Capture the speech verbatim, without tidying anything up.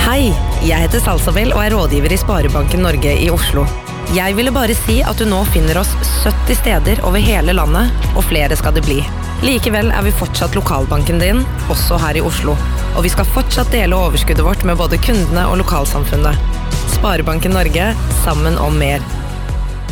Hei, jeg heter Salsabel og er rådgiver i Sparebanken Norge i Oslo. Jeg ville bare si at du nå finner oss sytti steder over hele landet, og flere skal det bli. Likevel er vi fortsatt lokalbanken din, også her i Oslo. Og vi skal fortsatt dele overskuddet vårt med både kundene og lokalsamfunnet. Sparebanken Norge, sammen om mer.